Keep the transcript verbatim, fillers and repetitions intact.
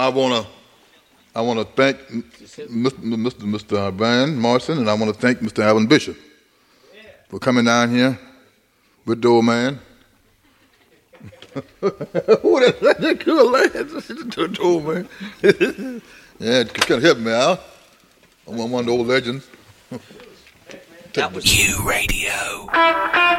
want to I want to thank Mister Mister Mister Van Morrison, and I want to thank Mister Alvin Bishop for coming down here with the old man. Who that? That cool lad, the old man. Yeah, it kind of help me out. I'm one of the old legends. That was U Radio.